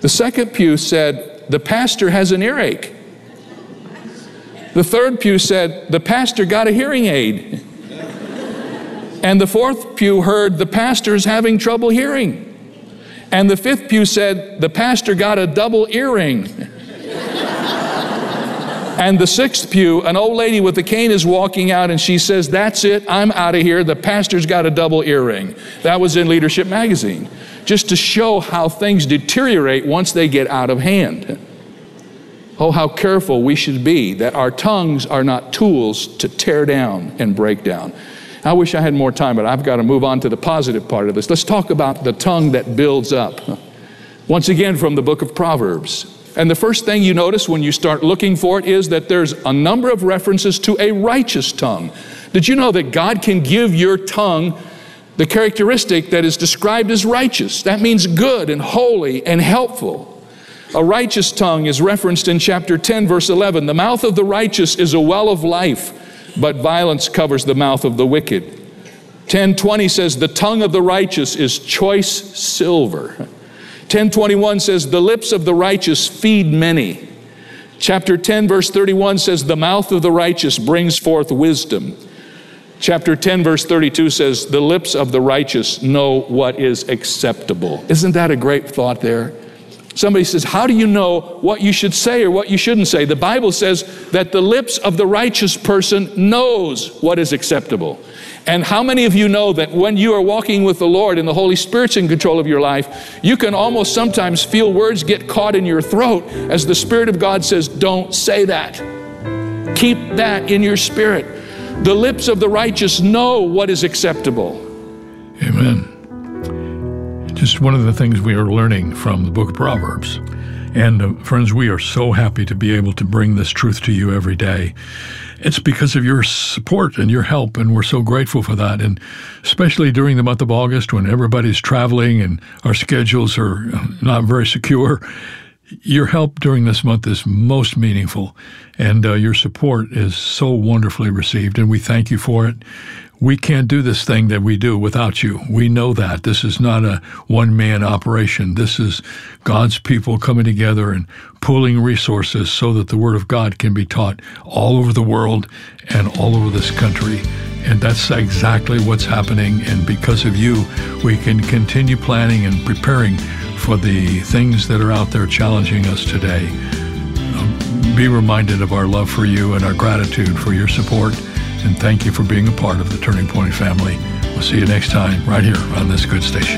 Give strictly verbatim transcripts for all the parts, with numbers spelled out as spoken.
The second pew said, the pastor has an earache. The third pew said, the pastor got a hearing aid. And the fourth pew heard, the pastor's having trouble hearing. And the fifth pew said, the pastor got a double earring. And the sixth pew, an old lady with a cane is walking out and she says, that's it, I'm out of here. The pastor's got a double earring. That was in Leadership Magazine. Just to show how things deteriorate once they get out of hand. Oh, how careful we should be that our tongues are not tools to tear down and break down. I wish I had more time, but I've got to move on to the positive part of this. Let's talk about the tongue that builds up. Once again, from the book of Proverbs. And the first thing you notice when you start looking for it is that there's a number of references to a righteous tongue. Did you know that God can give your tongue the characteristic that is described as righteous? That means good and holy and helpful. A righteous tongue is referenced in chapter ten, verse eleven. The mouth of the righteous is a well of life, but violence covers the mouth of the wicked. ten twenty says, the tongue of the righteous is choice silver. ten twenty-one says, the lips of the righteous feed many. Chapter ten, verse thirty-one says, the mouth of the righteous brings forth wisdom. Chapter ten, verse thirty-two says, the lips of the righteous know what is acceptable. Isn't that a great thought there? Somebody says, how do you know what you should say or what you shouldn't say? The Bible says that the lips of the righteous person knows what is acceptable. And how many of you know that when you are walking with the Lord and the Holy Spirit's in control of your life, you can almost sometimes feel words get caught in your throat as the Spirit of God says, don't say that. Keep that in your spirit. The lips of the righteous know what is acceptable. Amen. Just one of the things we are learning from the book of Proverbs. And uh, friends, we are so happy to be able to bring this truth to you every day. It's because of your support and your help, and we're so grateful for that. And especially during the month of August when everybody's traveling and our schedules are not very secure, your help during this month is most meaningful, and uh, your support is so wonderfully received, and we thank you for it. We can't do this thing that we do without you. We know that. This is not a one-man operation. This is God's people coming together and pooling resources so that the Word of God can be taught all over the world and all over this country. And that's exactly what's happening. And because of you, we can continue planning and preparing for the things that are out there challenging us today. Um, be reminded of our love for you and our gratitude for your support. And thank you for being a part of the Turning Point family. We'll see you next time right here on this good station.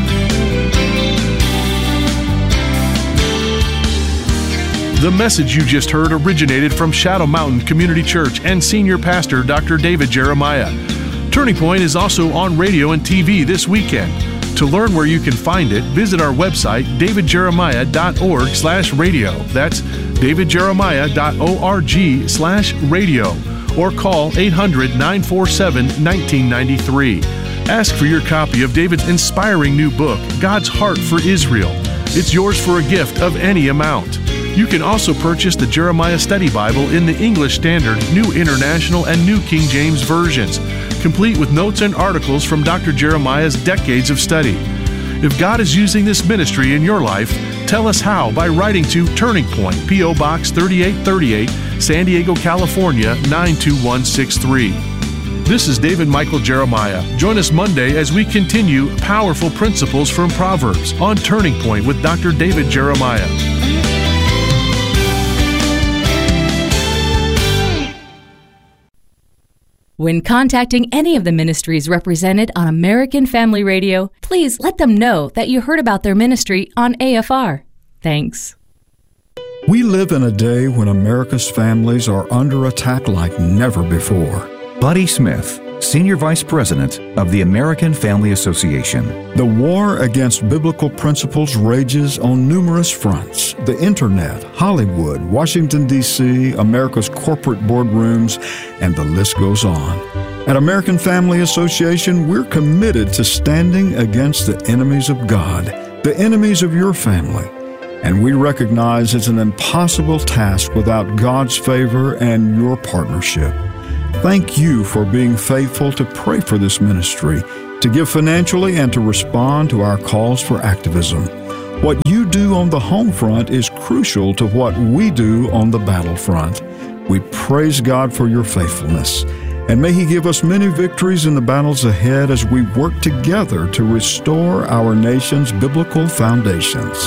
The message you just heard originated from Shadow Mountain Community Church and Senior Pastor Doctor David Jeremiah. Turning Point is also on radio and T V this weekend. To learn where you can find it, visit our website, david jeremiah dot org slash radio. That's david jeremiah dot org slash radio. Or call eight hundred, nine four seven, one nine nine three. Ask for your copy of David's inspiring new book, God's Heart for Israel. It's yours for a gift of any amount. You can also purchase the Jeremiah Study Bible in the English Standard, New International, and New King James versions, complete with notes and articles from Doctor Jeremiah's decades of study. If God is using this ministry in your life, tell us how by writing to Turning Point, P O Box thirty-eight thirty-eight, San Diego, California, nine two one six three. This is David Michael Jeremiah. Join us Monday as we continue Powerful Principles from Proverbs on Turning Point with Doctor David Jeremiah. When contacting any of the ministries represented on American Family Radio, please let them know that you heard about their ministry on A F R. Thanks. We live in a day when America's families are under attack like never before. Buddy Smith, Senior Vice President of the American Family Association. The war against biblical principles rages on numerous fronts. The Internet, Hollywood, Washington, D C, America's corporate boardrooms, and the list goes on. At American Family Association, we're committed to standing against the enemies of God, the enemies of your family. And we recognize it's an impossible task without God's favor and your partnership. Thank you for being faithful to pray for this ministry, to give financially, and to respond to our calls for activism. What you do on the home front is crucial to what we do on the battlefront. We praise God for your faithfulness, and may He give us many victories in the battles ahead as we work together to restore our nation's biblical foundations.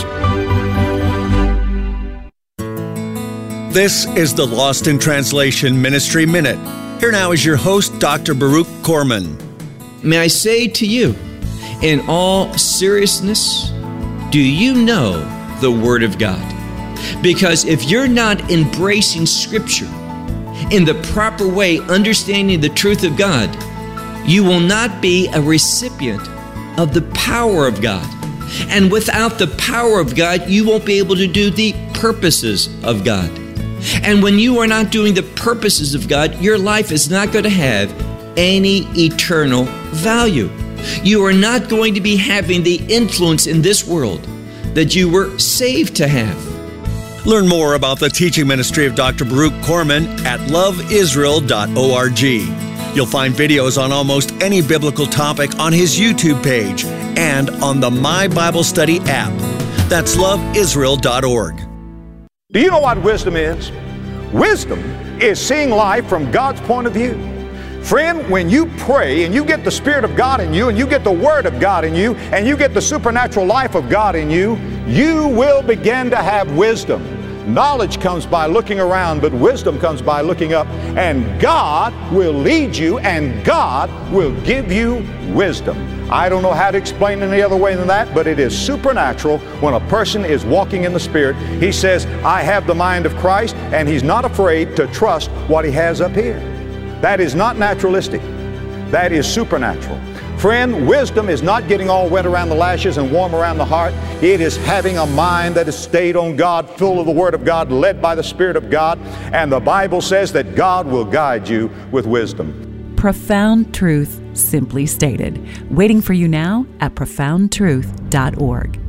This is the Lost in Translation Ministry Minute. Here now is your host, Doctor Baruch Korman. May I say to you, in all seriousness, do you know the Word of God? Because if you're not embracing Scripture in the proper way, understanding the truth of God, you will not be a recipient of the power of God. And without the power of God, you won't be able to do the purposes of God. And when you are not doing the purposes of God, your life is not going to have any eternal value. You are not going to be having the influence in this world that you were saved to have. Learn more about the teaching ministry of Doctor Baruch Korman at love israel dot org. You'll find videos on almost any biblical topic on his YouTube page and on the My Bible Study app. That's love israel dot org. Do you know what wisdom is? Wisdom is seeing life from God's point of view. Friend, when you pray and you get the Spirit of God in you and you get the Word of God in you and you get the supernatural life of God in you, you will begin to have wisdom. Knowledge comes by looking around, but wisdom comes by looking up. And God will lead you and God will give you wisdom. I don't know how to explain it any other way than that, but it is supernatural when a person is walking in the Spirit. He says, I have the mind of Christ, and he's not afraid to trust what he has up here. That is not naturalistic. That is supernatural. Friend, wisdom is not getting all wet around the lashes and warm around the heart. It is having a mind that is stayed on God, full of the Word of God, led by the Spirit of God. And the Bible says that God will guide you with wisdom. Profound truth, simply stated. Waiting for you now at profound truth dot org.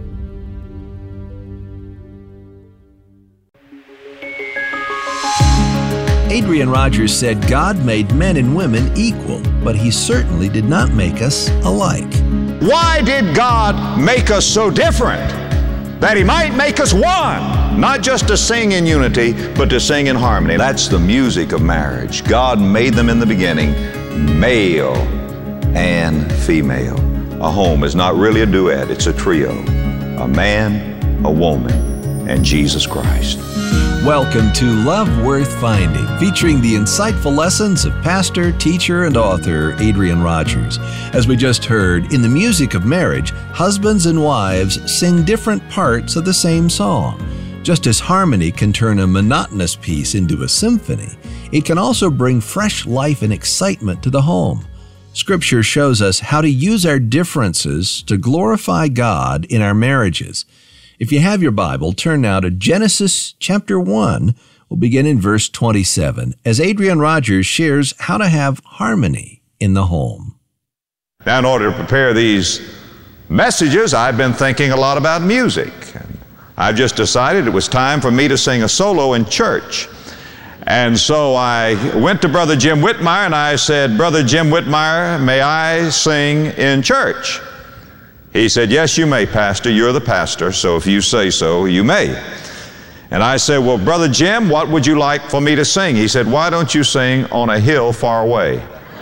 Adrian Rogers said God made men and women equal, but He certainly did not make us alike. Why did God make us so different? That He might make us one, not just to sing in unity, but to sing in harmony. That's the music of marriage. God made them in the beginning, male and female. A home is not really a duet, it's a trio. A man, a woman, and Jesus Christ. Welcome to Love Worth Finding, featuring the insightful lessons of pastor, teacher, and author Adrian Rogers. As we just heard, in the music of marriage, husbands and wives sing different parts of the same song. Just as harmony can turn a monotonous piece into a symphony, it can also bring fresh life and excitement to the home. Scripture shows us how to use our differences to glorify God in our marriages. If you have your Bible, turn now to Genesis chapter one. We'll begin in verse twenty-seven, as Adrian Rogers shares how to have harmony in the home. Now, in order to prepare these messages, I've been thinking a lot about music. I've just decided it was time for me to sing a solo in church. And so I went to Brother Jim Whitmire and I said, Brother Jim Whitmire, may I sing in church? He said, yes, you may, Pastor. You're the pastor, so if you say so, you may. And I said, well, Brother Jim, what would you like for me to sing? He said, why don't you sing On a Hill Far Away?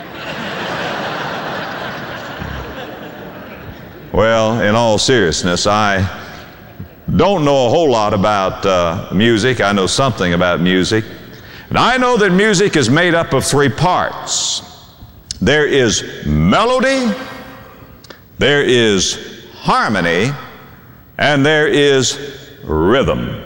Well, in all seriousness, I don't know a whole lot about uh, music. I know something about music. And I know that music is made up of three parts. There is melody, there is harmony, and there is rhythm.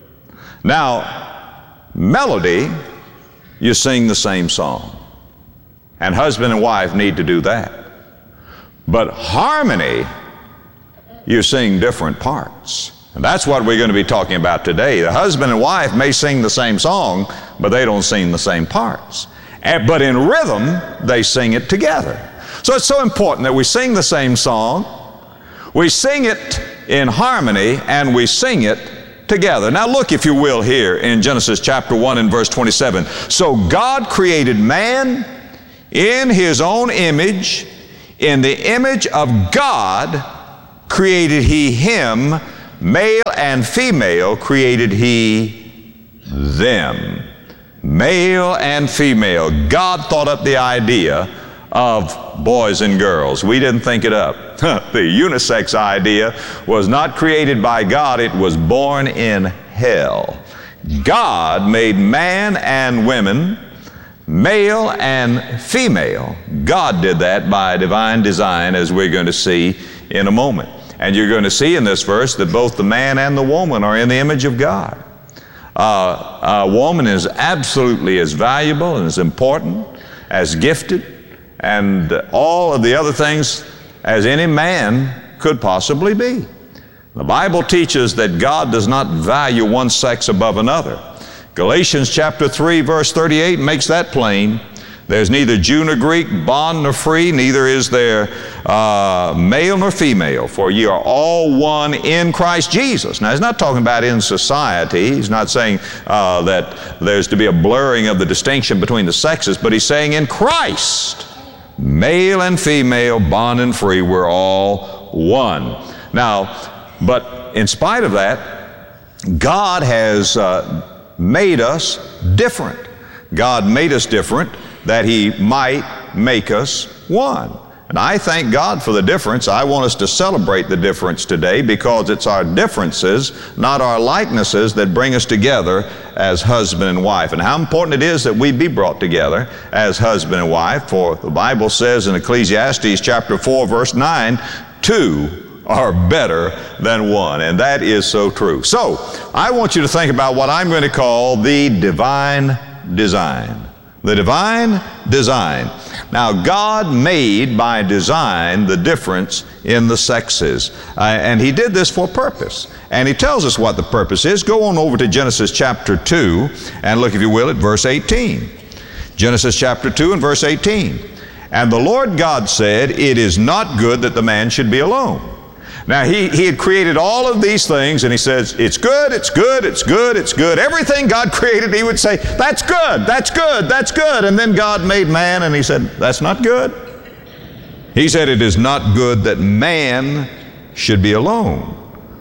Now, melody, you sing the same song. And husband and wife need to do that. But harmony, you sing different parts. And that's what we're going to be talking about today. The husband and wife may sing the same song, but they don't sing the same parts. And, but in rhythm, they sing it together. So it's so important that we sing the same song, we sing it in harmony, and we sing it together. Now look, if you will, here in Genesis chapter one and verse twenty-seven. So God created man in His own image. In the image of God created He him, Male and female created He them. Male and female. God thought up the idea of boys and girls. We didn't think it up. The unisex idea was not created by God. It was born in hell. God made man and women, male and female. God did that by divine design, as we're going to see in a moment. And you're going to see in this verse that both the man and the woman are in the image of God. Uh, a woman is absolutely as valuable and as important, as gifted, and all of the other things as any man could possibly be. The Bible teaches that God does not value one sex above another. Galatians chapter three, verse thirty-eight makes that plain. There's neither Jew nor Greek, bond nor free, neither is there uh, male nor female, for ye are all one in Christ Jesus. Now, he's not talking about in society. He's not saying uh, that there's to be a blurring of the distinction between the sexes, but he's saying in Christ, male and female, bond and free, we're all one. Now, but in spite of that, God has uh, made us different. God made us different that He might make us one. And I thank God for the difference. I want us to celebrate the difference today, because it's our differences, not our likenesses, that bring us together as husband and wife. And how important it is that we be brought together as husband and wife. For the Bible says in Ecclesiastes chapter four, verse nine, two are better than one. And that is so true. So I want you to think about what I'm going to call the divine design. The divine design. Now, God made by design the difference in the sexes. Uh, and He did this for purpose. And He tells us what the purpose is. Go on over to Genesis chapter two and look, if you will, at verse eighteen. Genesis chapter two and verse eighteen. And the Lord God said, it is not good that the man should be alone. Now, he, he had created all of these things, and He says, it's good, it's good, it's good, it's good. Everything God created, He would say, that's good, that's good, that's good. And then God made man, and He said, that's not good. He said, it is not good that man should be alone.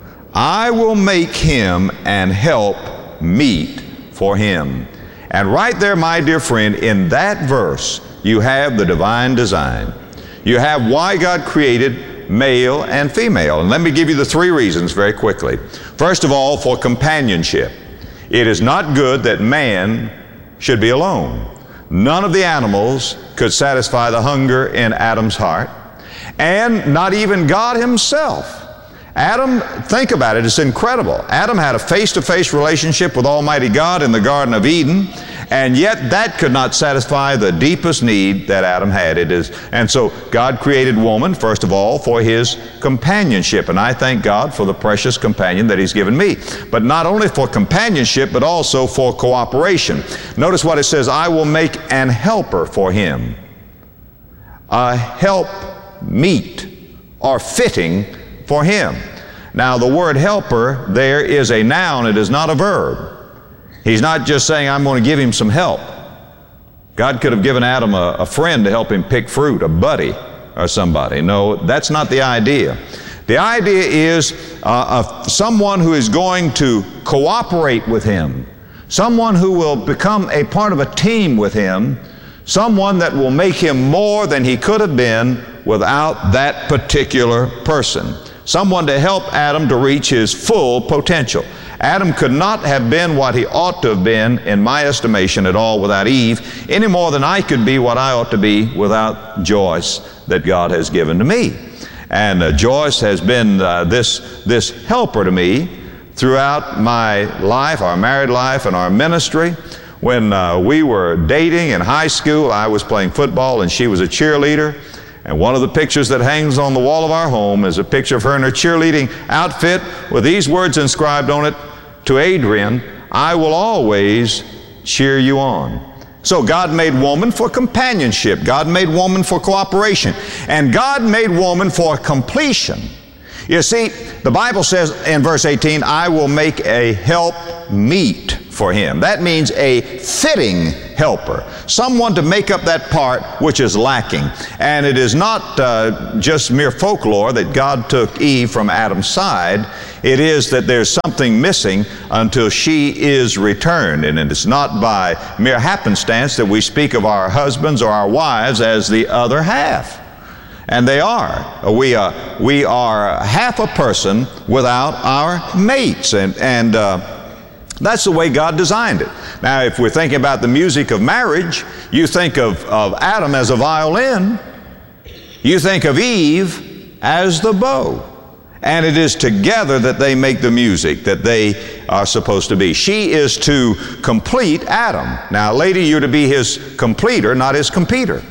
I will make him an help meet for him. And right there, my dear friend, in that verse, you have the divine design. You have why God created male and female. And let me give you the three reasons very quickly. First of all, for companionship. It is not good that man should be alone. None of the animals could satisfy the hunger in Adam's heart, and not even God Himself. Adam, think about it, it's incredible. Adam had a face-to-face relationship with Almighty God in the Garden of Eden, and yet that could not satisfy the deepest need that Adam had. It is, and so God created woman, first of all, for his companionship, and I thank God for the precious companion that He's given me. But not only for companionship, but also for cooperation. Notice what it says, I will make an helper for him. A help meet, or fitting, for him. Now, the word helper there is a noun, it is not a verb. He's not just saying, I'm going to give him some help. God could have given Adam a, a friend to help him pick fruit, a buddy or somebody. No, that's not the idea. The idea is uh, of someone who is going to cooperate with him, someone who will become a part of a team with him, someone that will make him more than he could have been without that particular person. Someone to help Adam to reach his full potential. Adam could not have been what he ought to have been, in my estimation, at all without Eve, any more than I could be what I ought to be without Joyce that God has given to me. And uh, Joyce has been uh, this, this helper to me throughout my life, our married life and our ministry. When uh, we were dating in high school, I was playing football and she was a cheerleader. And one of the pictures that hangs on the wall of our home is a picture of her in her cheerleading outfit with these words inscribed on it, to Adrian, I will always cheer you on. So God made woman for companionship. God made woman for cooperation. And God made woman for completion. You see, the Bible says in verse eighteen, I will make a help meet for for him. That means a fitting helper, someone to make up that part which is lacking. And it is not uh, just mere folklore that God took Eve from Adam's side. It is that there's something missing until she is returned. And it is not by mere happenstance that we speak of our husbands or our wives as the other half. And they are. We are, we are half a person without our mates. And, and uh, that's the way God designed it. Now, if we're thinking about the music of marriage, you think of, of Adam as a violin. You think of Eve as the bow. And it is together that they make the music that they are supposed to be. She is to complete Adam. Now, lady, you're to be his completer, not his competitor.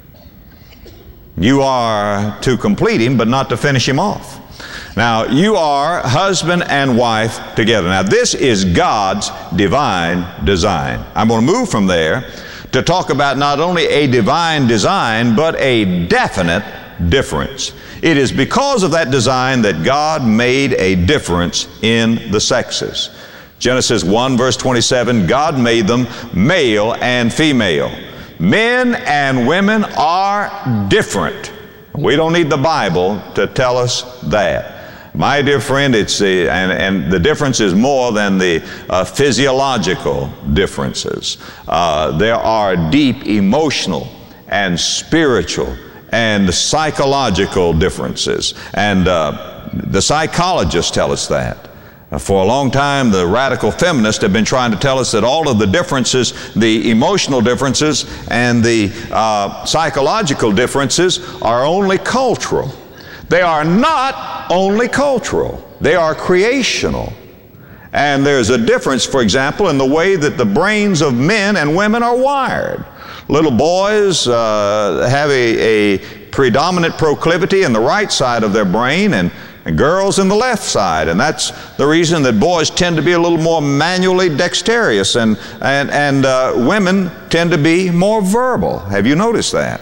You are to complete him, but not to finish him off. Now, you are husband and wife together. Now, this is God's divine design. I'm going to move from there to talk about not only a divine design, but a definite difference. It is because of that design that God made a difference in the sexes. Genesis one, verse twenty-seven, God made them male and female. Men and women are different. We don't need the Bible to tell us that. My dear friend, it's the, and, and the difference is more than the uh, physiological differences. Uh, there are deep emotional and spiritual and psychological differences. And uh, the psychologists tell us that. For a long time, the radical feminists have been trying to tell us that all of the differences, the emotional differences and the uh, psychological differences are only cultural. They are not only cultural. They are creational. And there's a difference, for example, in the way that the brains of men and women are wired. Little boys uh, have a, a predominant proclivity in the right side of their brain, and and girls in the left side. And that's the reason that boys tend to be a little more manually dexterous, and, and, and uh, women tend to be more verbal. Have you noticed that?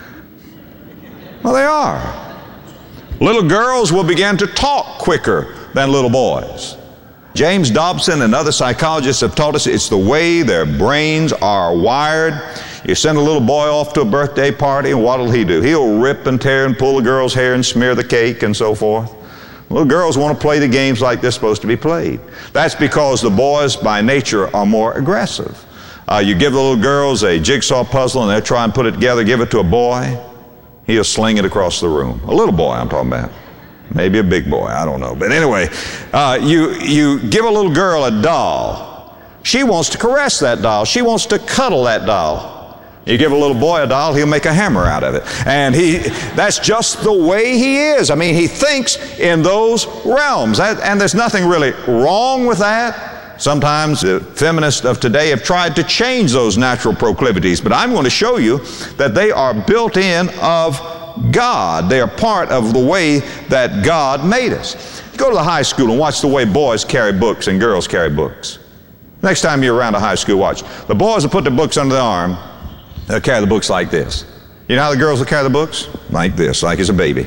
Well, they are. Little girls will begin to talk quicker than little boys. James Dobson and other psychologists have taught us it's the way their brains are wired. You send a little boy off to a birthday party, and what'll he do? He'll rip and tear and pull the girl's hair and smear the cake and so forth. Little girls want to play the games like they're supposed to be played. That's because the boys by nature are more aggressive. Uh, you give the little girls a jigsaw puzzle and they'll try and put it together, give it to a boy, he'll sling it across the room. A little boy I'm talking about. Maybe a big boy, I don't know. But anyway, uh, you, you give a little girl a doll. She wants to caress that doll. She wants to cuddle that doll. You give a little boy a doll, he'll make a hammer out of it. And he, that's just the way he is. I mean, he thinks in those realms. That, and there's nothing really wrong with that. Sometimes the feminists of today have tried to change those natural proclivities, but I'm going to show you that they are built in of God. They are part of the way that God made us. Go to the high school and watch the way boys carry books and girls carry books. Next time you're around a high school, watch. The boys will put their books under their arm. They'll carry the books like this. You know how the girls will carry the books? Like this, like it's a baby.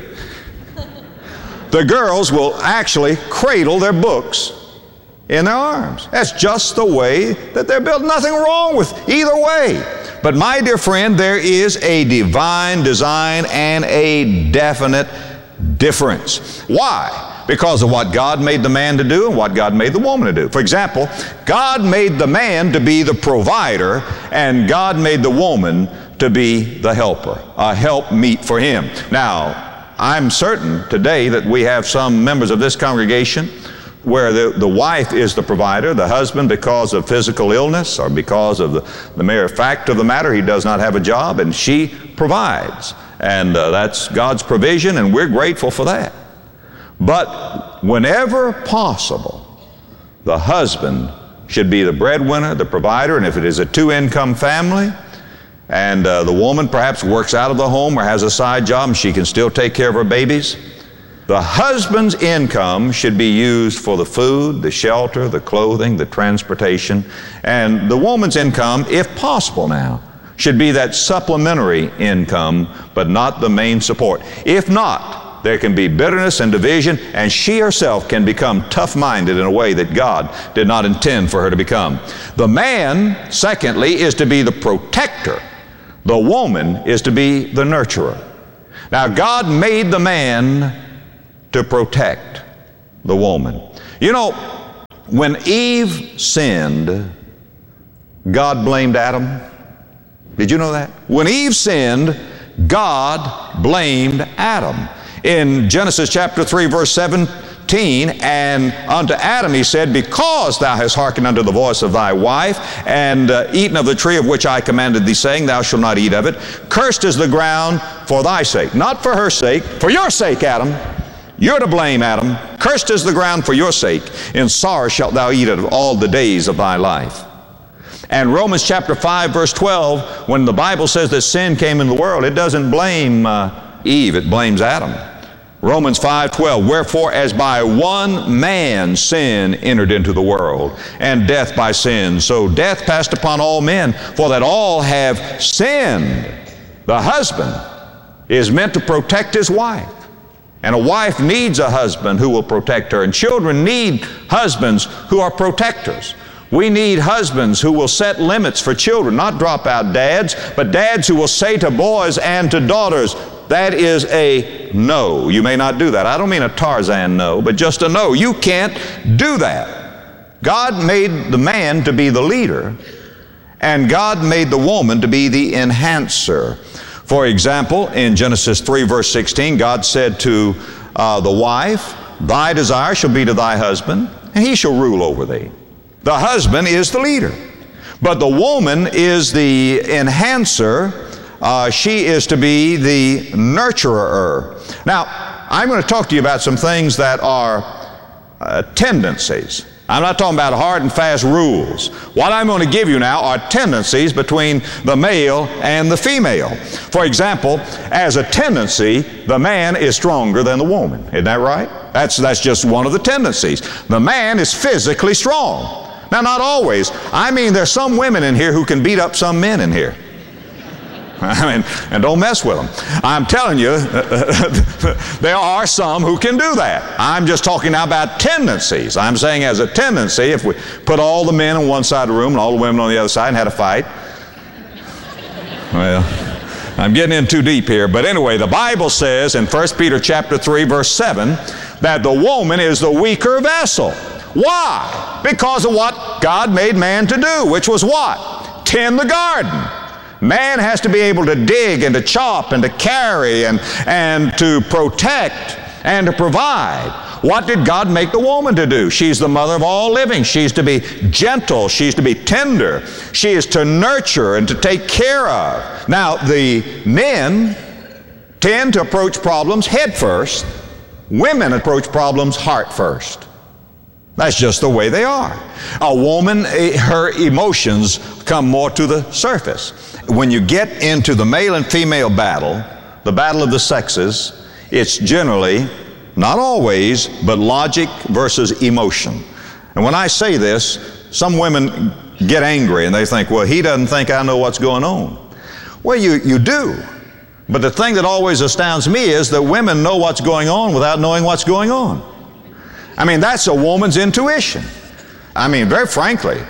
The girls will actually cradle their books in their arms. That's just the way that they're built. Nothing wrong with either way. But my dear friend, there is a divine design and a definite difference. Why? Because of what God made the man to do and what God made the woman to do. For example, God made the man to be the provider, and God made the woman to be the helper, a helpmeet for him. Now, I'm certain today that we have some members of this congregation where the, the wife is the provider, the husband, because of physical illness or because of the, the mere fact of the matter, he does not have a job, and she provides. And uh, that's God's provision, and we're grateful for that. But whenever possible, the husband should be the breadwinner, the provider, and if it is a two-income family, and uh, the woman perhaps works out of the home or has a side job and she can still take care of her babies, the husband's income should be used for the food, the shelter, the clothing, the transportation, and the woman's income, if possible now, should be that supplementary income, but not the main support. If not, there can be bitterness and division, and she herself can become tough-minded in a way that God did not intend for her to become. The man, secondly, is to be the protector. The woman is to be the nurturer. Now, God made the man to protect the woman. You know, when Eve sinned, God blamed Adam. Did you know that? When Eve sinned, God blamed Adam. In Genesis chapter three, verse seventeen, and unto Adam he said, because thou hast hearkened unto the voice of thy wife, and uh, eaten of the tree of which I commanded thee, saying, thou shalt not eat of it, cursed is the ground for thy sake. Not for her sake, for your sake, Adam. You're to blame, Adam. Cursed is the ground for your sake. In sorrow shalt thou eat it of all the days of thy life. And Romans chapter five, verse twelve, when the Bible says that sin came into the world, it doesn't blame uh, Eve, it blames Adam. Romans five twelve, wherefore as by one man sin entered into the world, and death by sin, so death passed upon all men, for that all have sinned. The husband is meant to protect his wife. And a wife needs a husband who will protect her, and children need husbands who are protectors. We need husbands who will set limits for children, not drop-out dads, but dads who will say to boys and to daughters, that is a no. You may not do that. I don't mean a Tarzan no, but just a no. You can't do that. God made the man to be the leader, and God made the woman to be the enhancer. For example, in Genesis three, verse sixteen, God said to uh, the wife, thy desire shall be to thy husband, and he shall rule over thee. The husband is the leader, but the woman is the enhancer. Uh, she is to be the nurturer. Now, I'm going to talk to you about some things that are uh, tendencies. I'm not talking about hard and fast rules. What I'm going to give you now are tendencies between the male and the female. For example, as a tendency, the man is stronger than the woman. Isn't that right? That's, that's just one of the tendencies. The man is physically strong. Now, not always. I mean, there's some women in here who can beat up some men in here. I mean, and don't mess with them. I'm telling you, there are some who can do that. I'm just talking now about tendencies. I'm saying as a tendency, if we put all the men on one side of the room and all the women on the other side and had a fight, well, I'm getting in too deep here. But anyway, the Bible says in First Peter chapter three, verse seven, that the woman is the weaker vessel. Why? Because of what God made man to do, which was what? Tend the garden. Man has to be able to dig and to chop and to carry and, and to protect and to provide. What did God make the woman to do? She's the mother of all living. She's to be gentle. She's to be tender. She is to nurture and to take care of. Now, the men tend to approach problems head first. Women approach problems heart first. That's just the way they are. A woman, her emotions come more to the surface. When you get into the male and female battle, the battle of the sexes, it's generally, not always, but logic versus emotion. And when I say this, some women get angry and they think, well, he doesn't think I know what's going on. Well, you, you do. But the thing that always astounds me is that women know what's going on without knowing what's going on. I mean, that's a woman's intuition. I mean, very frankly,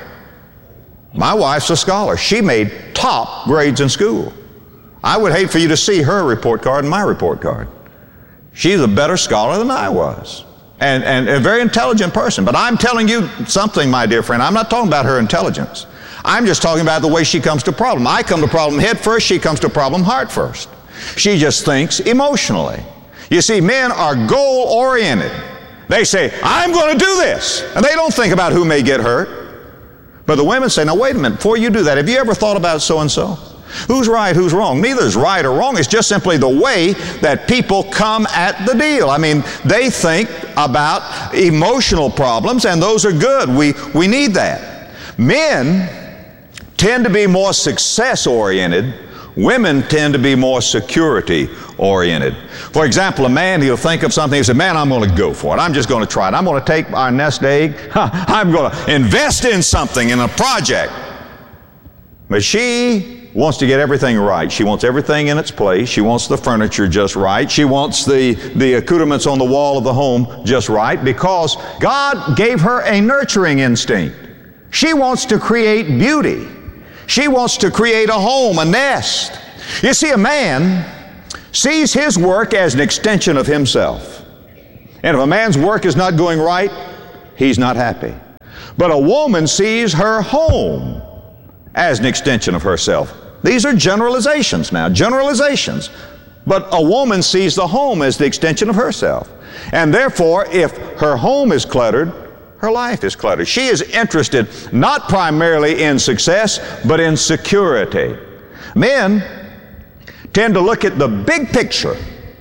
my wife's a scholar. She made top grades in school. I would hate for you to see her report card and my report card. She's a better scholar than I was. And, and a very intelligent person. But I'm telling you something, my dear friend. I'm not talking about her intelligence. I'm just talking about the way she comes to problem. I come to problem head first. She comes to problem heart first. She just thinks emotionally. You see, men are goal-oriented. They say, I'm going to do this. And they don't think about who may get hurt. But the women say, now wait a minute, before you do that, have you ever thought about so-and-so? Who's right, who's wrong? Neither is right or wrong. It's just simply the way that people come at the deal. I mean, they think about emotional problems, and those are good. We, we need that. Men tend to be more success-oriented. Women tend to be more security-oriented. For example, a man, he'll think of something, he'll say, man, I'm going to go for it. I'm just going to try it. I'm going to take our nest egg. I'm going to invest in something, in a project. But she wants to get everything right. She wants everything in its place. She wants the furniture just right. She wants the, the accoutrements on the wall of the home just right, because God gave her a nurturing instinct. She wants to create beauty. She wants to create a home, a nest. You see, a man sees his work as an extension of himself. And if a man's work is not going right, he's not happy. But a woman sees her home as an extension of herself. These are generalizations now, generalizations. But a woman sees the home as the extension of herself. And therefore, if her home is cluttered, her life is cluttered. She is interested not primarily in success, but in security. Men tend to look at the big picture.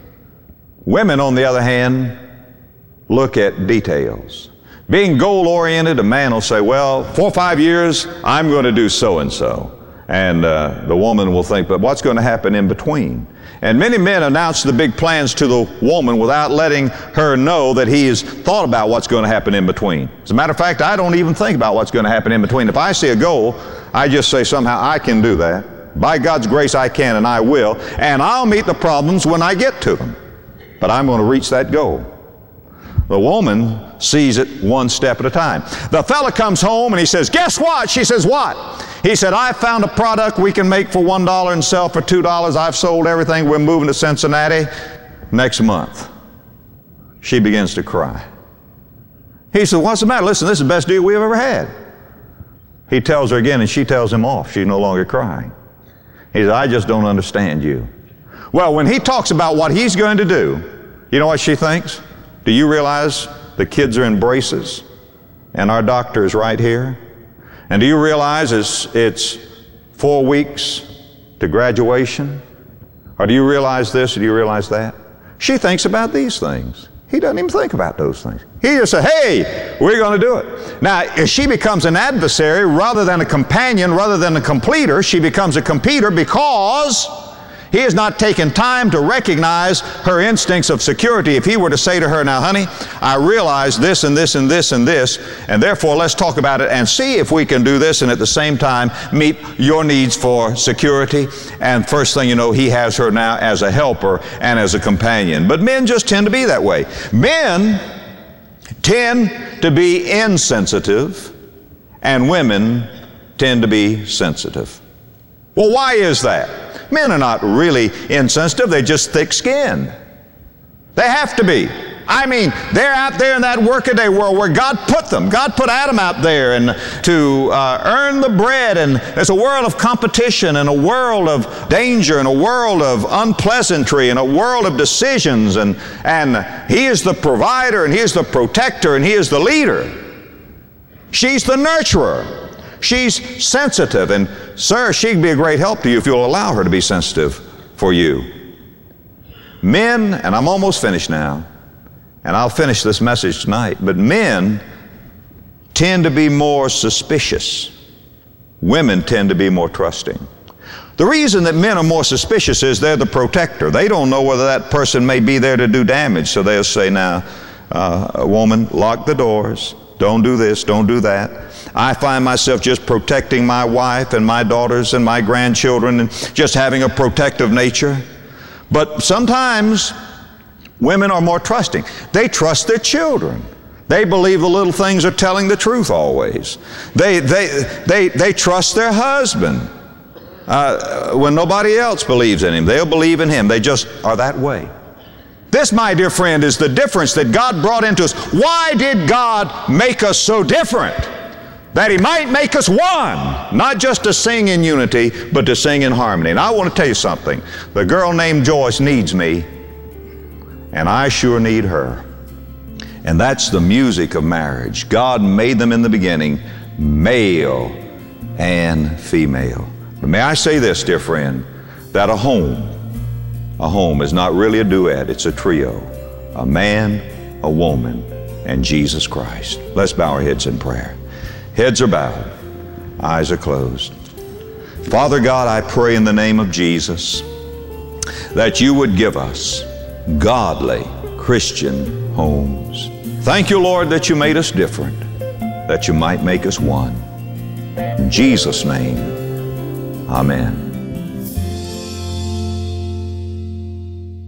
Women, on the other hand, look at details. Being goal-oriented, a man will say, well, four or five years, I'm going to do so-and-so. And uh, the woman will think, but what's going to happen in between? And many men announce the big plans to the woman without letting her know that he has thought about what's going to happen in between. As a matter of fact, I don't even think about what's going to happen in between. If I see a goal, I just say somehow I can do that. By God's grace I can, and I will. And I'll meet the problems when I get to them. But I'm going to reach that goal. The woman sees it one step at a time. The fella comes home and he says, guess what? She says, what? He said, I found a product we can make for one dollar and sell for two dollars. I've sold everything. We're moving to Cincinnati next month. She begins to cry. He said, what's the matter? Listen, this is the best deal we've ever had. He tells her again, and she tells him off. She's no longer crying. He said, I just don't understand you. Well, when he talks about what he's going to do, you know what she thinks? Do you realize the kids are in braces and our doctor is right here? And do you realize it's, it's four weeks to graduation? Or do you realize this or do you realize that? She thinks about these things. He doesn't even think about those things. He just says, hey, we're going to do it. Now, if she becomes an adversary rather than a companion, rather than a completer, she becomes a competitor because he has not taken time to recognize her instincts of security. If he were to say to her, now, honey, I realize this and this and this and this, and therefore let's talk about it and see if we can do this and at the same time meet your needs for security. And first thing you know, he has her now as a helper and as a companion. But men just tend to be that way. Men tend to be insensitive, and women tend to be sensitive. Well, why is that? Men are not really insensitive, they're just thick-skinned. They have to be. I mean, they're out there in that workaday world where God put them. God put Adam out there and to uh, earn the bread, and there's a world of competition and a world of danger and a world of unpleasantry and a world of decisions, and, and he is the provider and he is the protector and he is the leader. She's the nurturer. She's sensitive, and sir, she'd be a great help to you if you'll allow her to be sensitive for you. Men, and I'm almost finished now, and I'll finish this message tonight, but men tend to be more suspicious. Women tend to be more trusting. The reason that men are more suspicious is they're the protector. They don't know whether that person may be there to do damage, so they'll say, now, uh, woman, lock the doors. Don't do this, don't do that. I find myself just protecting my wife and my daughters and my grandchildren and just having a protective nature. But sometimes women are more trusting. They trust their children. They believe the little things are telling the truth always. They, they, they, they trust their husband. Uh, when nobody else believes in him, they'll believe in him. They just are that way. This, my dear friend, is the difference that God brought into us. Why did God make us so different? That he might make us one, not just to sing in unity, but to sing in harmony. And I want to tell you something. The girl named Joyce needs me, and I sure need her. And that's the music of marriage. God made them in the beginning, male and female. But may I say this, dear friend, that a home, a home is not really a duet, it's a trio. A man, a woman, and Jesus Christ. Let's bow our heads in prayer. Heads are bowed, eyes are closed. Father God, I pray in the name of Jesus that you would give us godly Christian homes. Thank you, Lord, that you made us different, that you might make us one. In Jesus' name, amen.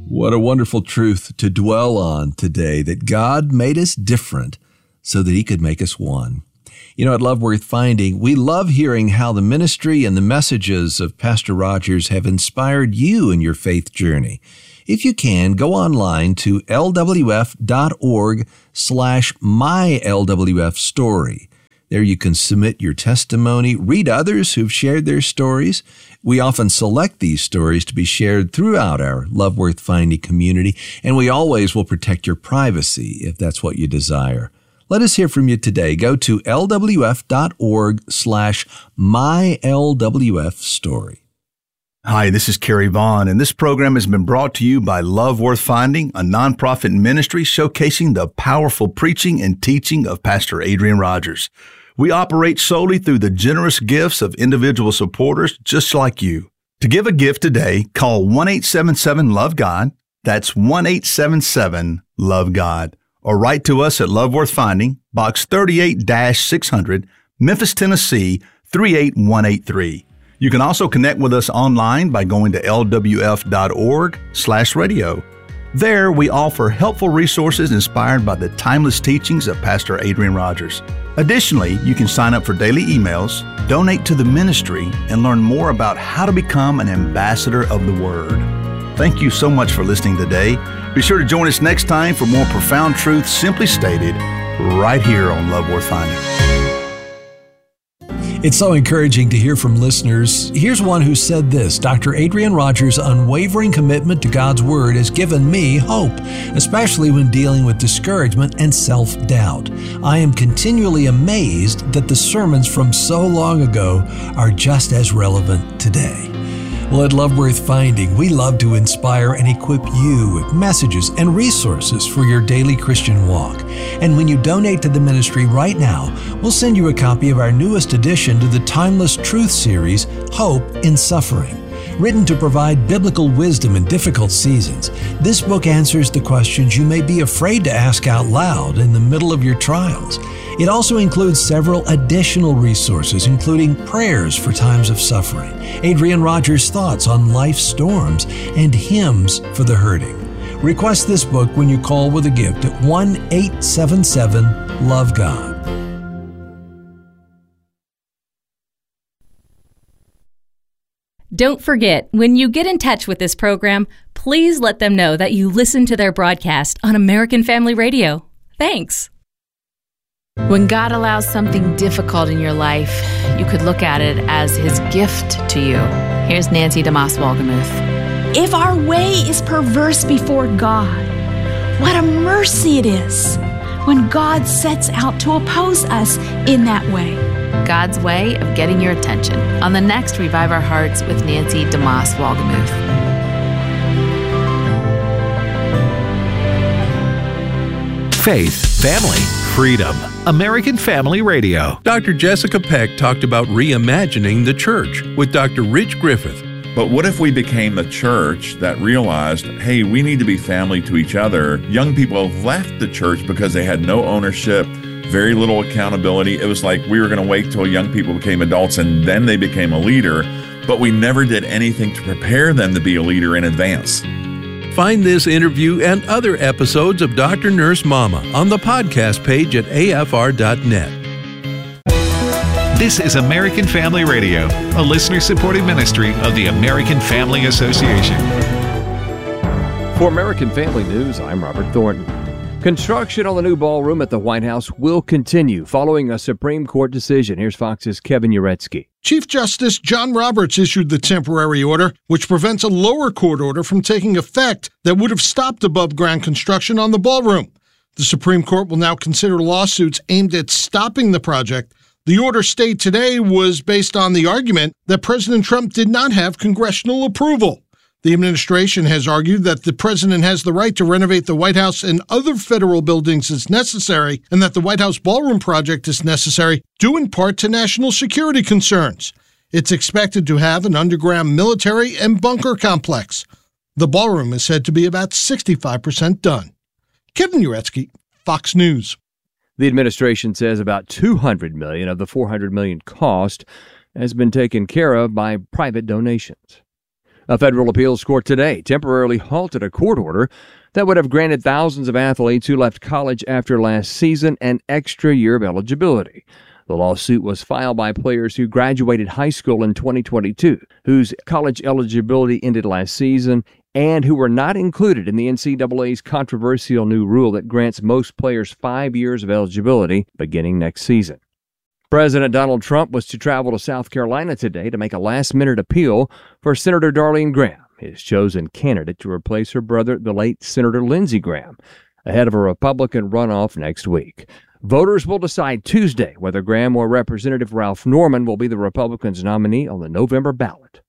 What a wonderful truth to dwell on today, that God made us different so that he could make us one. You know, at Love Worth Finding, we love hearing how the ministry and the messages of Pastor Rogers have inspired you in your faith journey. If you can, go online to lwf.org slash my LWF story. There you can submit your testimony, read others who've shared their stories. We often select these stories to be shared throughout our Love Worth Finding community, and we always will protect your privacy if that's what you desire. Let us hear from you today. Go to lwf.org slash my LWF story. Hi, this is Kerry Vaughn, and this program has been brought to you by Love Worth Finding, a nonprofit ministry showcasing the powerful preaching and teaching of Pastor Adrian Rogers. We operate solely through the generous gifts of individual supporters just like you. To give a gift today, call one eight seven seven love God. That's one eight seven seven love God. Or write to us at Love Worth Finding, Box thirty-eight six hundred, Memphis, Tennessee, three eight one eight three. You can also connect with us online by going to lwf.org slash radio. There, we offer helpful resources inspired by the timeless teachings of Pastor Adrian Rogers. Additionally, you can sign up for daily emails, donate to the ministry, and learn more about how to become an ambassador of the Word. Thank you so much for listening today. Be sure to join us next time for more profound truth simply stated right here on Love Worth Finding. It's so encouraging to hear from listeners. Here's one who said this: Doctor Adrian Rogers' unwavering commitment to God's Word has given me hope, especially when dealing with discouragement and self-doubt. I am continually amazed that the sermons from so long ago are just as relevant today. Well, at Love Worth Finding, we love to inspire and equip you with messages and resources for your daily Christian walk. And when you donate to the ministry right now, we'll send you a copy of our newest addition to the Timeless Truth series, Hope in Suffering. Written to provide biblical wisdom in difficult seasons, this book answers the questions you may be afraid to ask out loud in the middle of your trials. It also includes several additional resources, including prayers for times of suffering, Adrian Rogers' thoughts on life's storms, and hymns for the hurting. Request this book when you call with a gift at one eight seven seven love God. Don't forget, when you get in touch with this program, please let them know that you listen to their broadcast on American Family Radio. Thanks. When God allows something difficult in your life, you could look at it as His gift to you. Here's Nancy DeMoss Wolgemuth. If our way is perverse before God, what a mercy it is when God sets out to oppose us in that way. God's way of getting your attention on the next Revive Our Hearts with Nancy DeMoss Wolgemuth. Faith, family, freedom. American Family Radio. Doctor Jessica Peck talked about reimagining the church with Doctor Rich Griffith. But what if we became a church that realized, hey, we need to be family to each other? Young people have left the church because they had no ownership, very little accountability. It was like we were going to wait till young people became adults and then they became a leader, but we never did anything to prepare them to be a leader in advance. Find this interview and other episodes of Doctor Nurse Mama on the podcast page at A F R dot net. This is American Family Radio, a listener-supported ministry of the American Family Association. For American Family News, I'm Robert Thornton. Construction on the new ballroom at the White House will continue following a Supreme Court decision. Here's Fox's Kevin Uretsky. Chief Justice John Roberts issued the temporary order, which prevents a lower court order from taking effect that would have stopped above-ground construction on the ballroom. The Supreme Court will now consider lawsuits aimed at stopping the project. The order stayed today was based on the argument that President Trump did not have congressional approval. The administration has argued that the president has the right to renovate the White House and other federal buildings as necessary, and that the White House ballroom project is necessary due in part to national security concerns. It's expected to have an underground military and bunker complex. The ballroom is said to be about sixty-five percent done. Kevin Uretsky, Fox News. The administration says about two hundred million dollars of the four hundred million dollars cost has been taken care of by private donations. A federal appeals court today temporarily halted a court order that would have granted thousands of athletes who left college after last season an extra year of eligibility. The lawsuit was filed by players who graduated high school in twenty twenty-two, whose college eligibility ended last season, and who were not included in the N C double A's controversial new rule that grants most players five years of eligibility beginning next season. President Donald Trump was to travel to South Carolina today to make a last-minute appeal for Senator Darlene Graham, his chosen candidate to replace her brother, the late Senator Lindsey Graham, ahead of a Republican runoff next week. Voters will decide Tuesday whether Graham or Representative Ralph Norman will be the Republicans' nominee on the November ballot.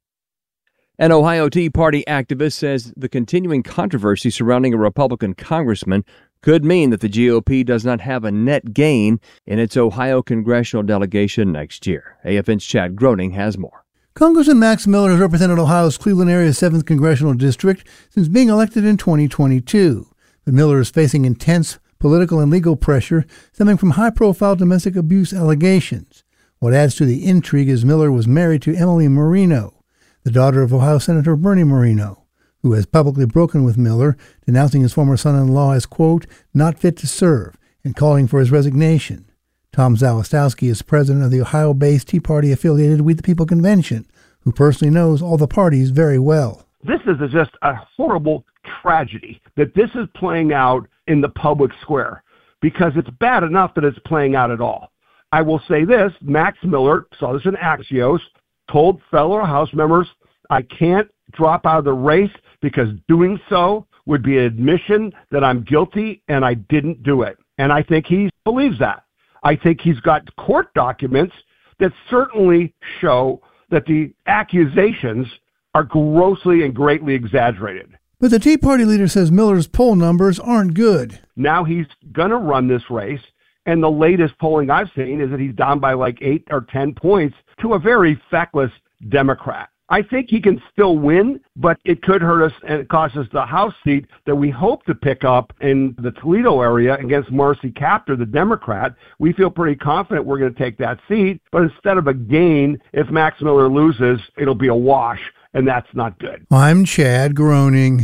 An Ohio Tea Party activist says the continuing controversy surrounding a Republican congressman could mean that the G O P does not have a net gain in its Ohio congressional delegation next year. A F N's Chad Groening has more. Congressman Max Miller has represented Ohio's Cleveland area's seventh Congressional District since being elected in twenty twenty-two. But Miller is facing intense political and legal pressure stemming from high-profile domestic abuse allegations. What adds to the intrigue is Miller was married to Emily Marino, the daughter of Ohio Senator Bernie Marino, who has publicly broken with Miller, denouncing his former son-in-law as, quote, not fit to serve, and calling for his resignation. Tom Zawistowski is president of the Ohio-based Tea Party-affiliated We the People Convention, who personally knows all the parties very well. This is just a horrible tragedy that this is playing out in the public square, because it's bad enough that it's playing out at all. I will say this, Max Miller, saw this in Axios, told fellow House members, I can't drop out of the race because doing so would be an admission that I'm guilty and I didn't do it. And I think he believes that. I think he's got court documents that certainly show that the accusations are grossly and greatly exaggerated. But the Tea Party leader says Miller's poll numbers aren't good. Now he's going to run this race, and the latest polling I've seen is that he's down by like eight or ten points to a very feckless Democrat. I think he can still win, but it could hurt us and it cost us the House seat that we hope to pick up in the Toledo area against Marcy Kaptur, the Democrat. We feel pretty confident we're going to take that seat, but instead of a gain, if Max Miller loses, it'll be a wash, and that's not good. I'm Chad Groening.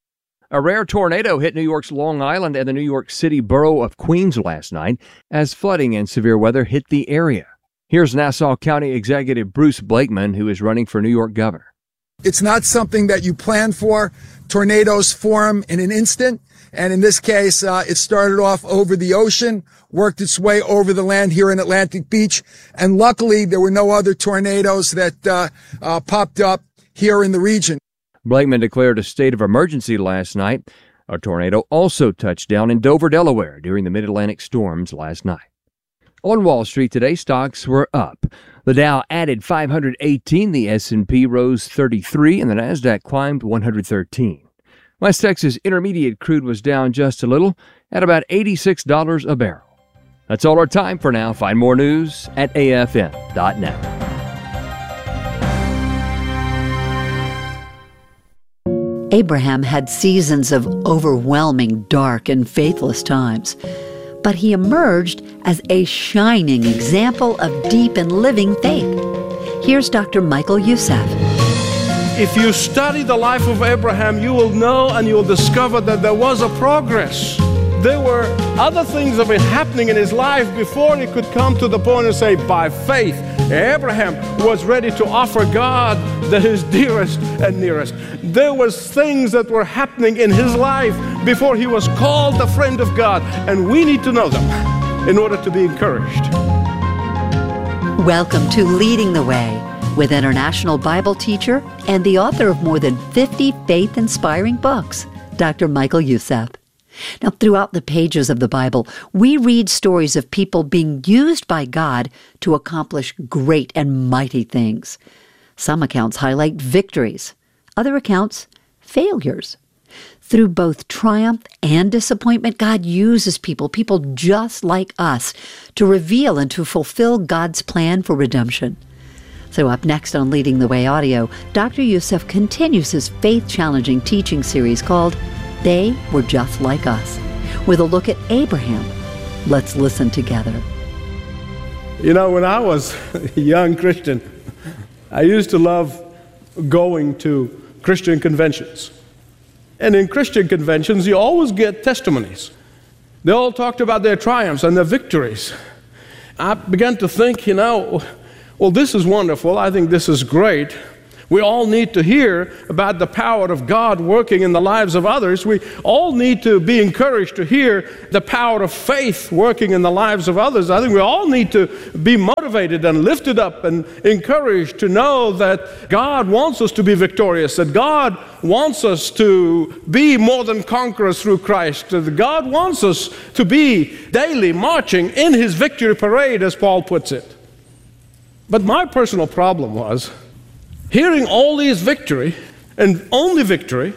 A rare tornado hit New York's Long Island and the New York City borough of Queens last night as flooding and severe weather hit the area. Here's Nassau County Executive Bruce Blakeman, who is running for New York governor. It's not something that you plan for. Tornadoes form in an instant. And in this case, uh, it started off over the ocean, worked its way over the land here in Atlantic Beach. And luckily, there were no other tornadoes that uh, uh, popped up here in the region. Blakeman declared a state of emergency last night. A tornado also touched down in Dover, Delaware during the mid-Atlantic storms last night. On Wall Street today, stocks were up. The Dow added five hundred eighteen, the S and P rose thirty-three, and the Nasdaq climbed one hundred thirteen. West Texas Intermediate crude was down just a little at about eighty-six dollars a barrel. That's all our time for now. Find more news at A F N dot net. Abraham had seasons of overwhelming, dark, and faithless times. But he emerged as a shining example of deep and living faith. Here's Doctor Michael Youssef. If you study the life of Abraham, you will know and you will discover that there was a progress. There were other things that were happening in his life before he could come to the point and say, by faith, Abraham was ready to offer God the, his dearest and nearest. There was things that were happening in his life before he was called the friend of God, and we need to know them in order to be encouraged. Welcome to Leading the Way with international Bible teacher and the author of more than fifty faith-inspiring books, Doctor Michael Youssef. Now, throughout the pages of the Bible, we read stories of people being used by God to accomplish great and mighty things. Some accounts highlight victories, other accounts, failures. Through both triumph and disappointment, God uses people, people just like us, to reveal and to fulfill God's plan for redemption. So up next on Leading the Way Audio, Doctor Youssef continues his faith-challenging teaching series called They Were Just Like Us, with a look at Abraham. Let's listen together. You know, when I was a young Christian, I used to love going to Christian conventions. And in Christian conventions, you always get testimonies. They all talked about their triumphs and their victories. I began to think, you know, well, this is wonderful. I think this is great. We all need to hear about the power of God working in the lives of others. We all need to be encouraged to hear the power of faith working in the lives of others. I think we all need to be motivated and lifted up and encouraged to know that God wants us to be victorious, that God wants us to be more than conquerors through Christ, that God wants us to be daily marching in His victory parade, as Paul puts it. But my personal problem was, hearing all these victory, and only victory,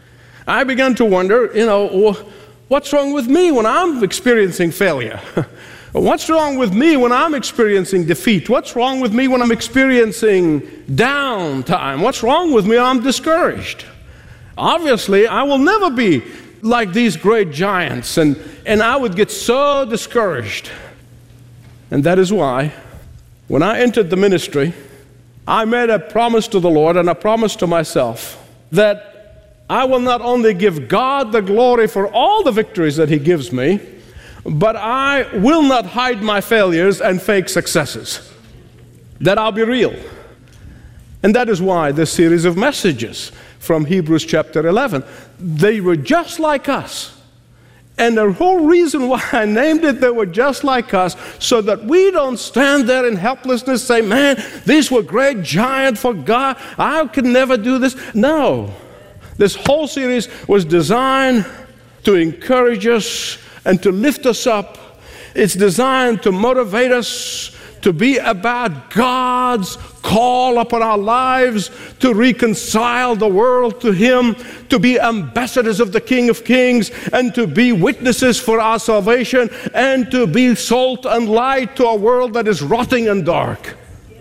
I began to wonder, you know, what's wrong with me when I'm experiencing failure? What's wrong with me when I'm experiencing defeat? What's wrong with me when I'm experiencing downtime? What's wrong with me when I'm discouraged? Obviously, I will never be like these great giants, and, and I would get so discouraged. And that is why, when I entered the ministry, I made a promise to the Lord and a promise to myself that I will not only give God the glory for all the victories that He gives me, but I will not hide my failures and fake successes. That I'll be real. And that is why this series of messages from Hebrews chapter eleven, they were just like us. And the whole reason why I named it, they were just like us, so that we don't stand there in helplessness, say, man, these were great giants for God. I could never do this. No. This whole series was designed to encourage us and to lift us up. It's designed to motivate us to be about God's call upon our lives to reconcile the world to Him, to be ambassadors of the King of Kings, and to be witnesses for our salvation, and to be salt and light to a world that is rotting and dark.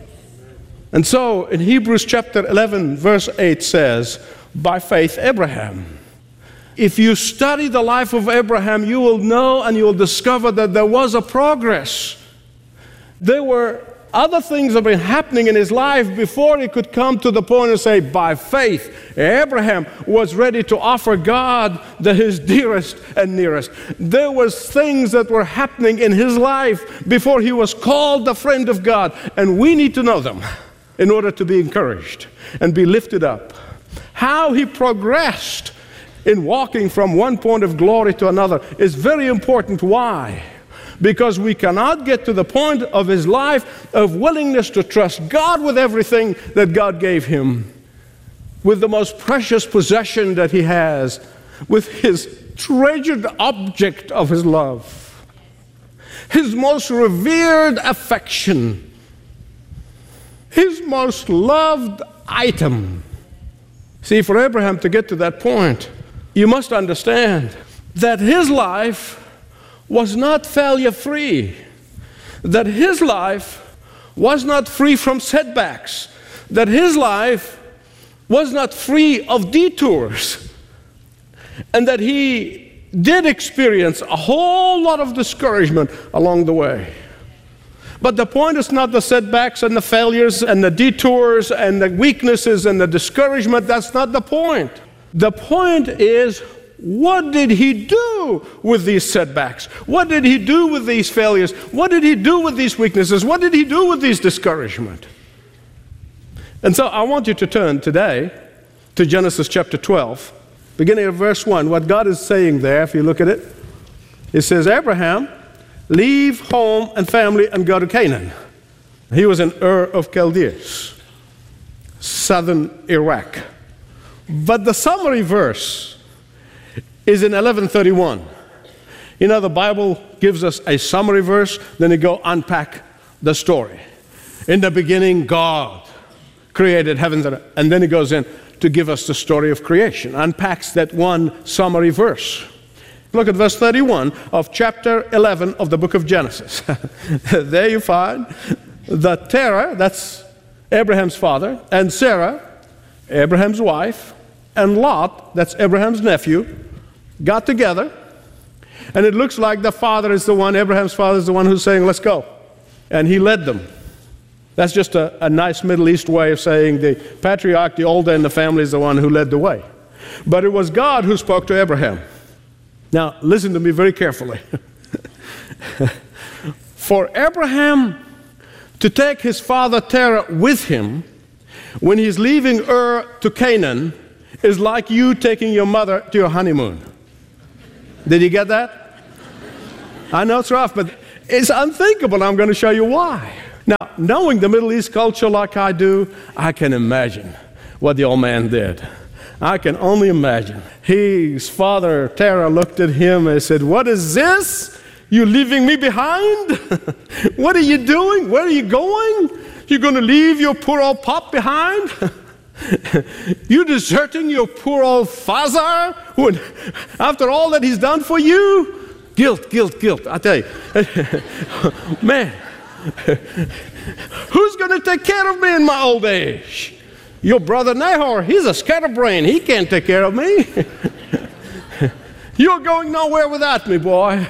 And so in Hebrews chapter eleven, verse eight says, by faith Abraham. If you study the life of Abraham, you will know and you will discover that there was a progress. There were other things that have been happening in his life before he could come to the point and say, by faith, Abraham was ready to offer God the, his dearest and nearest. There was things that were happening in his life before he was called the friend of God, and we need to know them in order to be encouraged and be lifted up. How he progressed in walking from one point of glory to another is very important. Why? Because we cannot get to the point of his life of willingness to trust God with everything that God gave him, with the most precious possession that he has, with his treasured object of his love, his most revered affection, his most loved item. See, for Abraham to get to that point, you must understand that his life was not failure-free, that his life was not free from setbacks, that his life was not free of detours, and that he did experience a whole lot of discouragement along the way. But the point is not the setbacks and the failures and the detours and the weaknesses and the discouragement. That's not the point. The point is, what did he do with these setbacks? What did he do with these failures? What did he do with these weaknesses? What did he do with these discouragement? And so I want you to turn today to Genesis chapter twelve, beginning at verse one. What God is saying there, if you look at it, it says, Abraham, leave home and family and go to Canaan. He was in Ur of Chaldees, southern Iraq. But the summary verse is in eleven thirty-one. You know, the Bible gives us a summary verse, then you go unpack the story. In the beginning, God created heavens and earth. And then he goes in to give us the story of creation, unpacks that one summary verse. Look at verse thirty-one of chapter eleven of the book of Genesis. There you find the Terah, that's Abraham's father, and Sarah, Abraham's wife, and Lot, that's Abraham's nephew, got together, and it looks like the father is the one, Abraham's father is the one who's saying, let's go. And he led them. That's just a, a nice Middle East way of saying the patriarch, the older in the family, is the one who led the way. But it was God who spoke to Abraham. Now, listen to me very carefully. For Abraham to take his father Terah with him when he's leaving Ur to Canaan is like you taking your mother to your honeymoon. Did you get that? I know it's rough, but it's unthinkable. I'm going to show you why. Now, knowing the Middle East culture like I do, I can imagine what the old man did. I can only imagine. His father, Terah, looked at him and said, "What is this? You leaving me behind? What are you doing? Where are you going? You're going to leave your poor old pop behind? You deserting your poor old father? Who, after all that he's done for you? Guilt, guilt, guilt. I tell you, man, who's going to take care of me in my old age? Your brother Nahor, he's a scatterbrain. He can't take care of me. You're going nowhere without me, boy."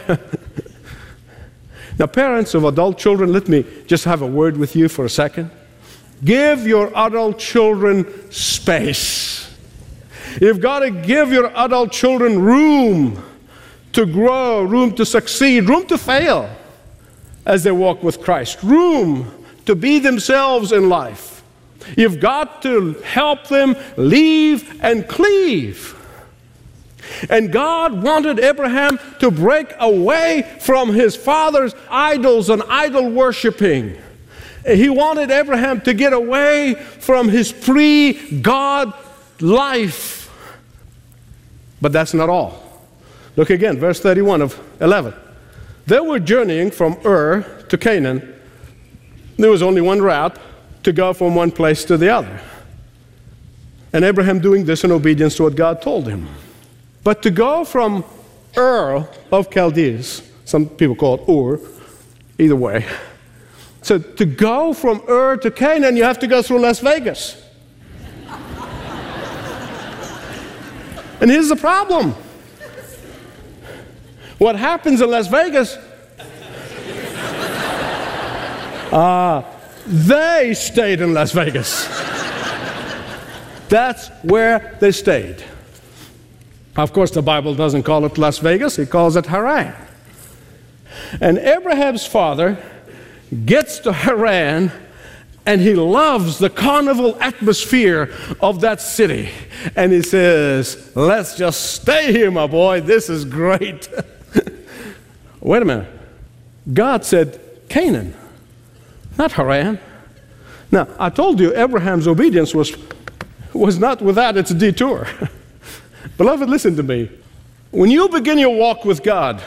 Now, parents of adult children, let me just have a word with you for a second. Give your adult children space. You've got to give your adult children room to grow, room to succeed, room to fail as they walk with Christ, room to be themselves in life. You've got to help them leave and cleave. And God wanted Abraham to break away from his father's idols and idol worshiping. He wanted Abraham to get away from his pre-God life. But that's not all. Look again, verse thirty-one of eleven. They were journeying from Ur to Canaan. There was only one route to go from one place to the other. And Abraham doing this in obedience to what God told him. But to go from Ur of Chaldees, some people call it Ur, either way. So to go from Ur to Canaan, you have to go through Las Vegas. And here's the problem. What happens in Las Vegas, uh, they stayed in Las Vegas. That's where they stayed. Of course, the Bible doesn't call it Las Vegas, it calls it Haran. And Abraham's father gets to Haran, and he loves the carnival atmosphere of that city. And he says, "Let's just stay here, my boy. This is great." Wait a minute. God said Canaan, not Haran. Now, I told you Abraham's obedience was, was not without its detour. Beloved, listen to me. When you begin your walk with God,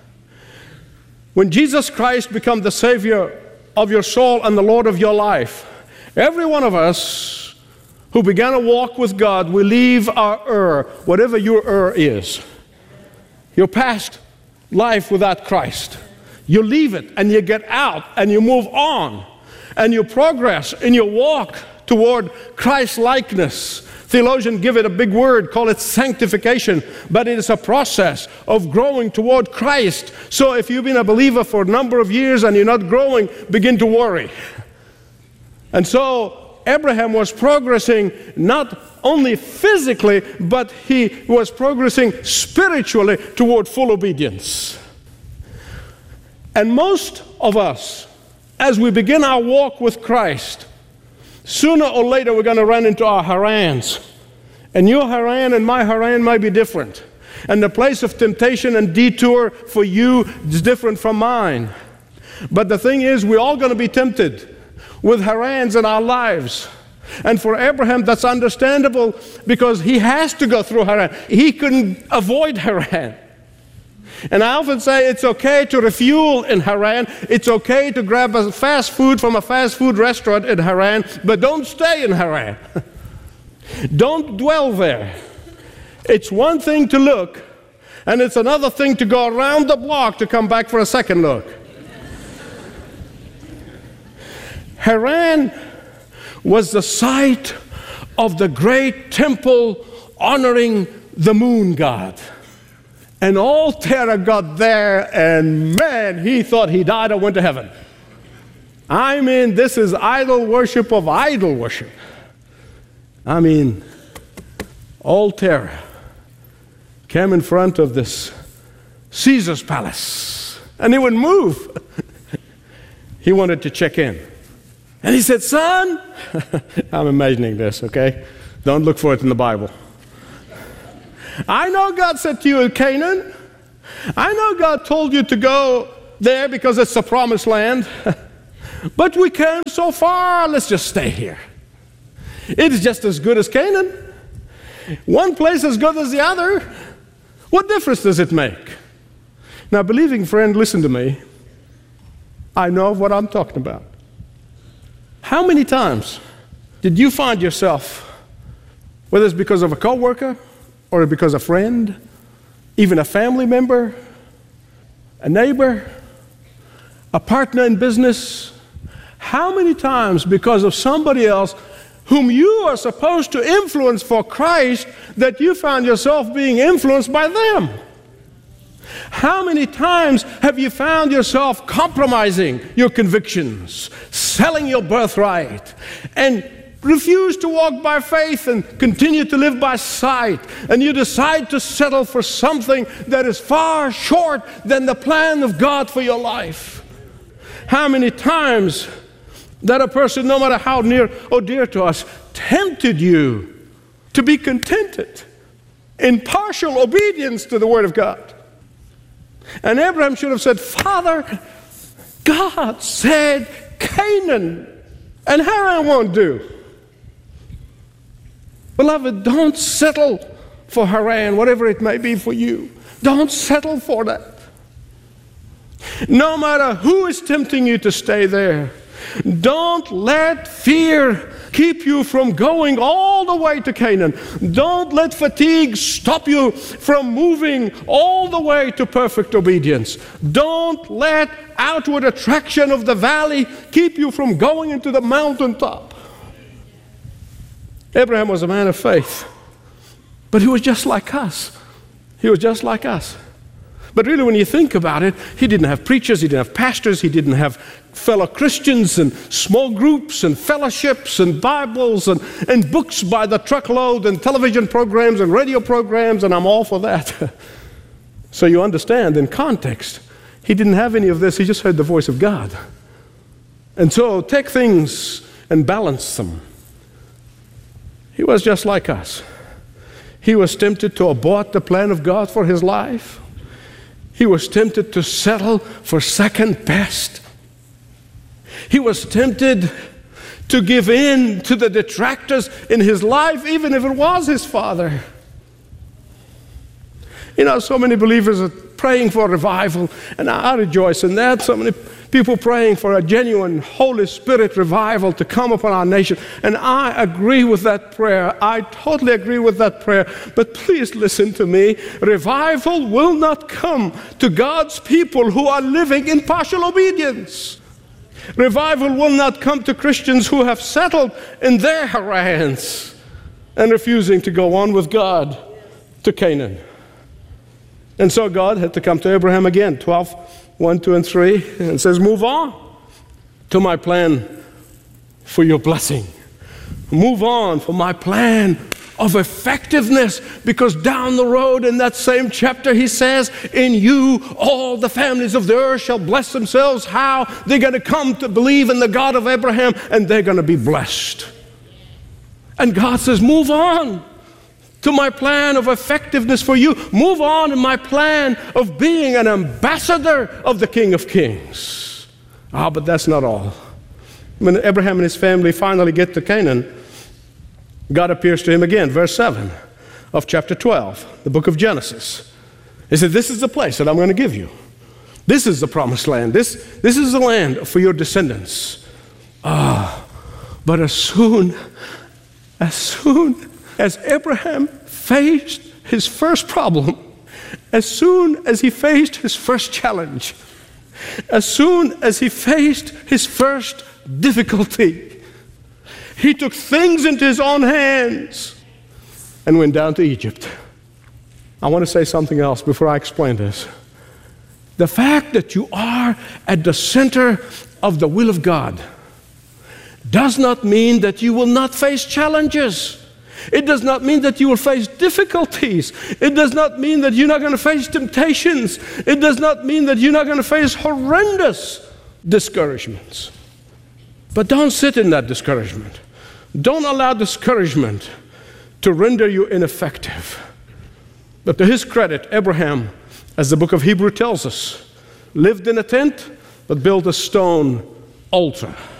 when Jesus Christ becomes the Savior of your soul and the Lord of your life, every one of us who began a walk with God will leave our Ur, whatever your Ur is, your past life without Christ. You leave it and you get out and you move on and you progress in your walk toward Christ-likeness. Theologians give it a big word, call it sanctification, but it is a process of growing toward Christ. So if you've been a believer for a number of years and you're not growing, begin to worry. And so Abraham was progressing not only physically, but he was progressing spiritually toward full obedience. And most of us, as we begin our walk with Christ, sooner or later we're going to run into our Harans. And your Haran and my Haran might be different. And the place of temptation and detour for you is different from mine. But the thing is, we're all going to be tempted with Harans in our lives. And for Abraham, that's understandable because he has to go through Haran. He couldn't avoid Haran. And I often say it's okay to refuel in Haran. It's okay to grab a fast food from a fast food restaurant in Haran, but don't stay in Haran. Don't dwell there. It's one thing to look, and it's another thing to go around the block to come back for a second look. Haran was the site of the great temple honoring the moon god. And old Terah got there, and man, he thought he died or went to heaven. I mean, this is idol worship of idol worship. I mean, old Terah came in front of this Caesar's palace, and he wouldn't move. He wanted to check in. And he said, son, I'm imagining this, okay? Don't look for it in the Bible. I know God said to you in Canaan. I know God told you to go there because it's the promised land. But we came so far, let's just stay here. It is just as good as Canaan. One place as good as the other. What difference does it make? Now, believing friend, listen to me. I know what I'm talking about. How many times did you find yourself, whether it's because of a coworker or because of a friend, even a family member, a neighbor, a partner in business, how many times because of somebody else whom you are supposed to influence for Christ that you found yourself being influenced by them? How many times have you found yourself compromising your convictions, selling your birthright, and refuse to walk by faith and continue to live by sight, and you decide to settle for something that is far short than the plan of God for your life? How many times that a person, no matter how near or dear to us, tempted you to be contented in partial obedience to the Word of God? And Abraham should have said, Father, God said Canaan, and Haran won't do. Beloved, don't settle for Haran, whatever it may be for you. Don't settle for that. No matter who is tempting you to stay there, don't let fear keep you from going all the way to Canaan. Don't let fatigue stop you from moving all the way to perfect obedience. Don't let outward attraction of the valley keep you from going into the mountaintop. Abraham was a man of faith, but he was just like us. He was just like us. But really, when you think about it, he didn't have preachers, he didn't have pastors, he didn't have fellow Christians and small groups and fellowships and Bibles and, and books by the truckload and television programs and radio programs, and I'm all for that. So you understand, in context, he didn't have any of this, he just heard the voice of God. And so take things and balance them. He was just like us. He was tempted to abort the plan of God for his life. He was tempted to settle for second best. He was tempted to give in to the detractors in his life, even if it was his father. You know, so many believers are praying for revival, and I rejoice in that. So many people praying for a genuine Holy Spirit revival to come upon our nation, and I agree with that prayer. I totally agree with that prayer. But please listen to me. Revival will not come to God's people who are living in partial obedience. Revival will not come to Christians who have settled in their Harans and refusing to go on with God to Canaan. And so God had to come to Abraham again, twelve, one, two, and three, and says, move on to my plan for your blessing. Move on for my plan of effectiveness, because down the road in that same chapter he says, in you all the families of the earth shall bless themselves. How? They're going to come to believe in the God of Abraham, and they're going to be blessed. And God says, move on to my plan of effectiveness for you. Move on in my plan of being an ambassador of the King of Kings. Ah, but that's not all. When Abraham and his family finally get to Canaan, God appears to him again, verse seven of chapter twelve, the book of Genesis. He said, this is the place that I'm going to give you. This is the promised land. This, this is the land for your descendants. Ah, but as soon, as soon as Abraham faced his first problem, as soon as he faced his first challenge, as soon as he faced his first difficulty, he took things into his own hands and went down to Egypt. I want to say something else before I explain this. The fact that you are at the center of the will of God does not mean that you will not face challenges. It does not mean that you will face difficulties. It does not mean that you're not going to face temptations. It does not mean that you're not going to face horrendous discouragements. But don't sit in that discouragement. Don't allow discouragement to render you ineffective. But to his credit, Abraham, as the book of Hebrews tells us, lived in a tent, but built a stone altar.